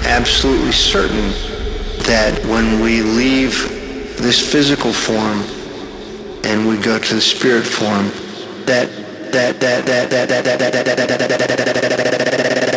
absolutely certain that when we leave this physical form and we go to the spirit form, that